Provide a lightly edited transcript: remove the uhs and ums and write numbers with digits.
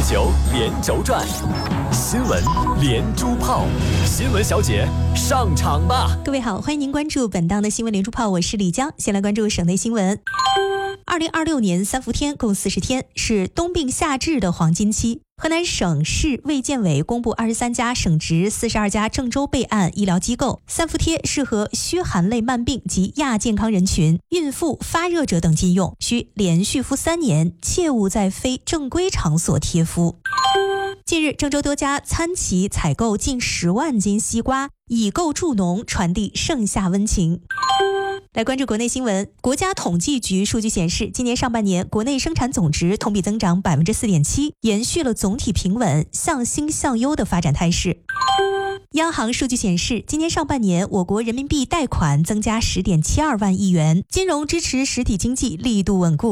球连轴转，新闻连珠炮，新闻小姐上场吧！ 各位好，欢迎您关注本档的新闻连珠炮，我是李江。先来关注省内新闻。2026年3伏天共40天，是冬病夏治的黄金期。河南省市卫健委公布23家省直42家郑州备案医疗机构3伏贴适合虚寒类慢病及亚健康人群、孕妇、发热者等禁用，需连续敷3年，切勿在非正规场所贴敷。近日，郑州多家餐企采购近10万斤西瓜，以购助农，传递盛夏温情。来关注国内新闻。国家统计局数据显示，今年上半年国内生产总值同比增长 4.7%， 延续了总体平稳、向兴向优的发展态势。央行数据显示，今年上半年我国人民币贷款增加 10.72万亿元，金融支持实体经济力度稳固。